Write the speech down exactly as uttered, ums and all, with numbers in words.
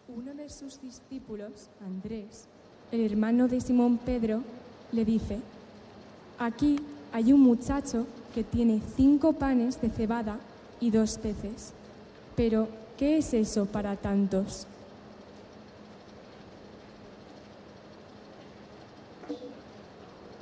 Uno de sus discípulos, Andrés, el hermano de Simón Pedro, le dice: «Aquí hay un muchacho que tiene cinco panes de cebada y dos peces. Pero, ¿qué es eso para tantos?».